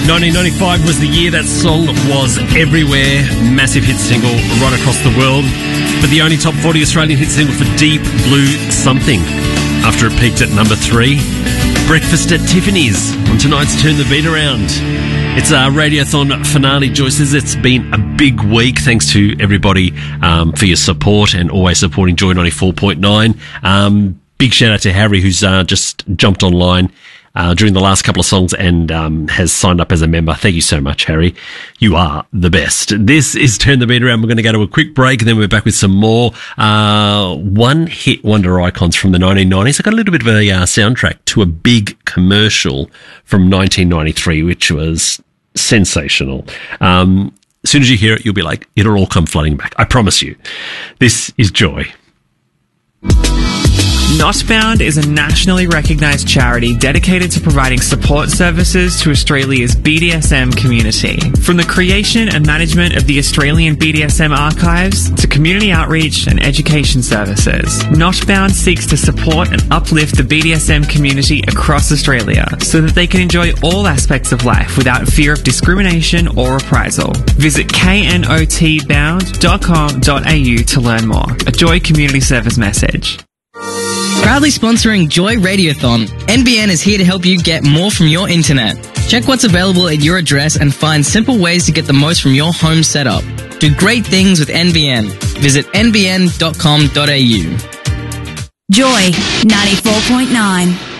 1995 was the year that song was everywhere. Massive hit single right across the world. But the only top 40 Australian hit single for Deep Blue Something. After it peaked at number 3. Breakfast at Tiffany's on tonight's Turn the Beat Around. It's our Radiothon finale, Joyce. It's been a big week. Thanks to everybody for your support and always supporting Joy 94.9. Big shout out to Harry, who's just jumped online during the last couple of songs and has signed up as a member. Thank you so much, Harry. You are the best. This is Turn the Beat Around. We're going to go to a quick break and then we're back with some more one-hit wonder icons from the 1990s. I got a little bit of a soundtrack to a big commercial from 1993, which was sensational. As soon as you hear it, you'll be like, it'll all come flooding back. I promise you. This is Joy. Notbound is a nationally recognised charity dedicated to providing support services to Australia's BDSM community. From the creation and management of the Australian BDSM archives to community outreach and education services, Notbound seeks to support and uplift the BDSM community across Australia so that they can enjoy all aspects of life without fear of discrimination or reprisal. Visit knotbound.com.au to learn more. A Joy Community Service message. Proudly sponsoring Joy Radiothon, NBN is here to help you get more from your internet. Check what's available at your address and find simple ways to get the most from your home setup. Do great things with NBN. Visit nbn.com.au. Joy 94.9.